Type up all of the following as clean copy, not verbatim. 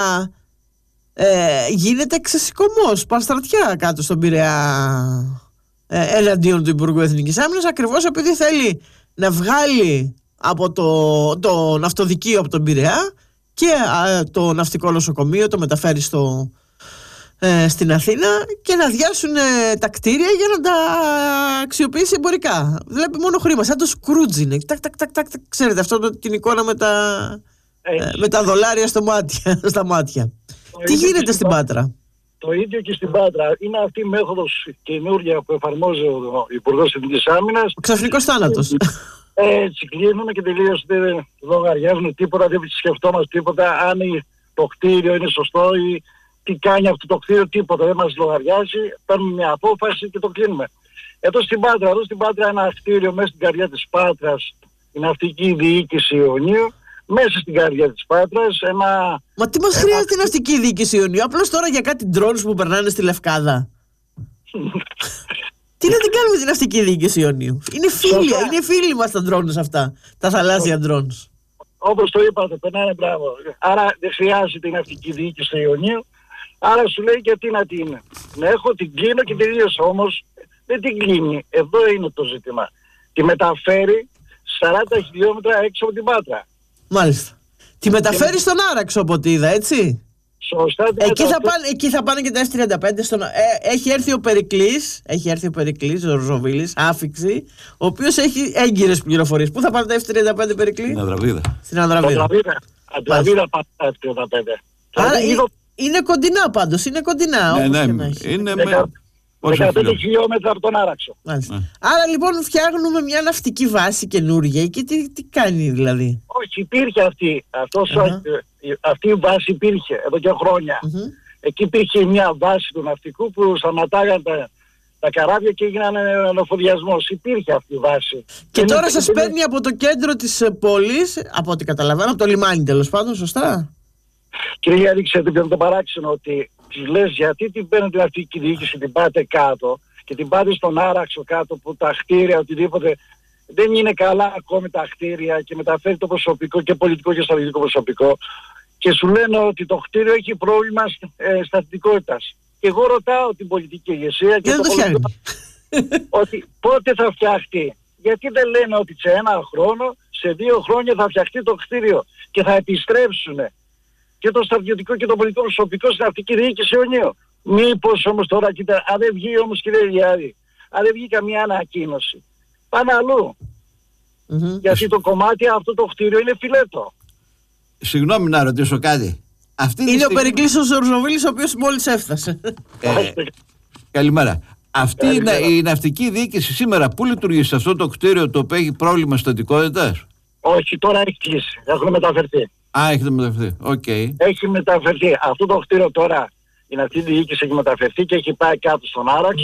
γίνεται ξεσηκωμός, πανστρατιά κάτω στον Πειραιά εναντίον του Υπουργού Εθνικής Άμυνας, ακριβώς επειδή θέλει να βγάλει από το ναυτοδικείο από τον Πειραιά και το ναυτικό νοσοκομείο, το μεταφέρει στην Αθήνα και να αδειάσουν τα κτίρια για να τα αξιοποιήσει εμπορικά. Βλέπει μόνο χρήμα, σαν το Σκρούτζ είναι. Ξέρετε αυτό την εικόνα με τα δολάρια στα μάτια. Τι γίνεται στην Πάτρα? Το ίδιο και στην Πάτρα. Είναι αυτή η μέθοδος καινούργια που εφαρμόζει ο Υπουργός Εθνικής Άμυνας. Ο ξαφνικός θάνατος. Έτσι κλείνουμε και τελείως δεν λογαριάζουμε τίποτα, δεν σκεφτόμαστε τίποτα, αν το κτίριο είναι σωστό ή τι κάνει αυτό το κτίριο, τίποτα δεν μας λογαριάζει, παίρνουμε μια απόφαση και το κλείνουμε. Εδώ στην Πάτρα ένα κτίριο μέσα στην καρδιά της Πάτρας, η ναυτική διοίκηση Ιωνίου, μέσα στην καρδιά της Πάτρας Μα τι μας χρειάζεται η ναυτική διοίκηση Ιωνίου? Απλώς τώρα για κάτι drones που περνάνε στη Λευκάδα. Τι να την κάνουμε την ναυτική διοίκηση Ιωνίου? Είναι φίλοι μας τα drones αυτά, τα θαλάσσια drones. Όπως το είπατε, περνάνε μπράβο. Άρα δεν χρειάζεται η ναυτική διοίκηση του Ιωνίου. Άρα σου λέει και τι να την είναι. Να έχω την κλείνω και τελείωσε. Όμως δεν την κλείνει. Εδώ είναι το ζήτημα. Τη μεταφέρει 40 χιλιόμετρα έξω από την Πάτρα. Μάλιστα. Τη μεταφέρει στον Άραξο από ό,τι είδα, έτσι. Σωστά. Εκεί θα πάνε και τα F-35. Έχει έρθει ο Περικλής, ο Ροζοβίλης, άφιξη, ο οποίος έχει έγκυρες πληροφορίες. Πού θα πάνε τα F-35, Περικλή? Στην Ανδραβίδα. Ανδραβίδα πάνε τα F-35. Άρα είναι κοντινά πάντως, είναι κοντινά. Ναι, είναι 15 χιλιόμετρα από τον Άραξο. Άρα λοιπόν φτιάχνουμε μια ναυτική βάση καινούργια και τι κάνει δηλαδή? Όχι, υπήρχε αυτή η βάση υπήρχε εδώ και χρόνια. Εκεί υπήρχε μια βάση του ναυτικού που σταματάγαν τα καράβια και έγιναν αναφοδιασμός. Υπήρχε αυτή η βάση. Και τώρα σας παίρνει από το κέντρο της πόλης, από ό,τι καταλαβαίνω, από το λιμάνι τέλος πάντων, σωστά? Κύριε Γιάννη, ξέρετε ποιο είναι το παράξενο? Ότι τις λες γιατί την παίρνετε αυτή τη διοίκηση, την πάτε κάτω και την πάτε στον Άραξο κάτω που τα κτίρια, οτιδήποτε δεν είναι καλά ακόμη τα κτίρια και μεταφέρει το προσωπικό και πολιτικό και στρατιωτικό προσωπικό και σου λένε ότι το κτίριο έχει πρόβλημα σταθερότητας. Και εγώ ρωτάω την πολιτική ηγεσία και το πολιτικό ότι πότε θα φτιαχτεί. Γιατί δεν λένε ότι σε ένα χρόνο, σε 2 χρόνια θα φτιαχτεί το κτίριο και θα επιστρέψουν και το στρατιωτικό και το πολιτικό προσωπικό στην ναυτική διοίκηση Ιωνίου. Μήπως όμως τώρα, κοίτα, αν δεν βγει όμως κύριε Γιάννη, αν δεν βγει καμία ανακοίνωση, πάνε αλλού. Γιατί το κομμάτι αυτό το κτίριο είναι φιλέτο. Συγγνώμη να ρωτήσω κάτι. Είναι ο Περικλής ο Ζορζοβίλης, ο οποίος μόλις έφτασε. Καλημέρα. Αυτή η ναυτική διοίκηση σήμερα πού λειτουργεί? Σε αυτό το κτίριο το οποίο έχει πρόβλημα στατικότητας? Όχι, τώρα έχει κλείσει. Έχουν μεταφερθεί. Έχετε μεταφερθεί. Έχει μεταφερθεί. Αυτό το κτίριο τώρα, η ναυτική διοίκηση έχει μεταφερθεί και έχει πάει κάτω στον Άραξο.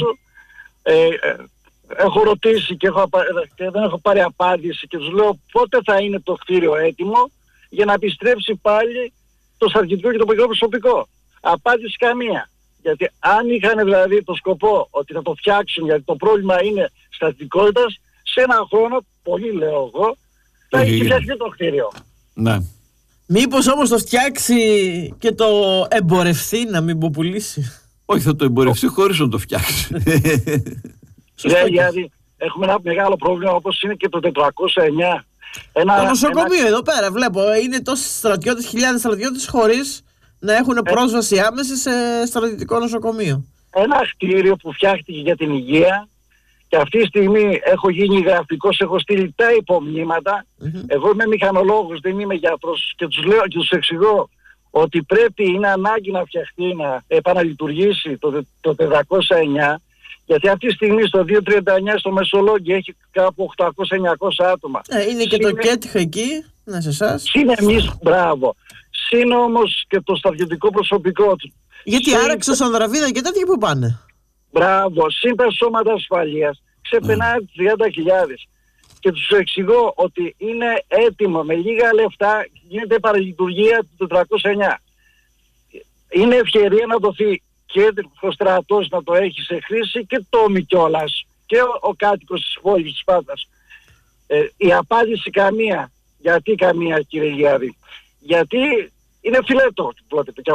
Έχω ρωτήσει και δεν έχω πάρει απάντηση και τους λέω πότε θα είναι το κτίριο έτοιμο για να επιστρέψει πάλι το στρατιωτικό και το πολιτικό προσωπικό. Απάντηση καμία. Γιατί αν είχαν δηλαδή το σκοπό ότι θα το φτιάξουν, γιατί το πρόβλημα είναι στρατιωτικότητας, σε ένα χρόνο, πολύ λέω εγώ, θα έχει φτιαχτεί το κτίριο. Ναι. Μήπως όμως το φτιάξει και το εμπορευθεί, να μην το πουλήσει? Όχι, θα το εμπορευθεί χωρίς να το φτιάξει. Δηλαδή έχουμε ένα μεγάλο πρόβλημα όπως είναι και το 409. Το νοσοκομείο εδώ πέρα βλέπω είναι τόσοι στρατιώτες, χιλιάδες στρατιώτες χωρίς να έχουν πρόσβαση άμεση σε στρατιωτικό νοσοκομείο. Ένα κτίριο που φτιάχτηκε για την υγεία και αυτή τη στιγμή έχω γίνει γραφικός, έχω στείλει τα υπομνήματα. Εγώ είμαι μηχανολόγος, δεν είμαι γιατρός και τους λέω και τους εξηγώ ότι είναι ανάγκη να φτιαχτεί, να επαναλειτουργήσει το 409. Γιατί αυτή τη στιγμή στο 239 στο Μεσολόγγι έχει κάπου 800-900 άτομα. Είναι και το ΚΕΤΧ εκεί, να σε εσάς. Συν εμείς, μπράβο. Συν όμως και το στρατιωτικό προσωπικό του. Γιατί Άραξο, Ανδραβίδα και τέτοιοι που πάνε. Μπράβο. Συν τα σώματα ασφαλείας. Ξεπερνάει τις 30.000. Και τους εξηγώ ότι είναι έτοιμο. Με λίγα λεφτά γίνεται παραλειτουργία του 409. Είναι ευκαιρία να δοθεί και ο στρατός να το έχει σε χρήση και το Τόμι κιόλας και ο κάτοικος της πόλης της Πάτρας. Η απάντηση καμία. Γιατί καμία κύριε Γιάννη? Γιατί είναι φιλέτο τότε.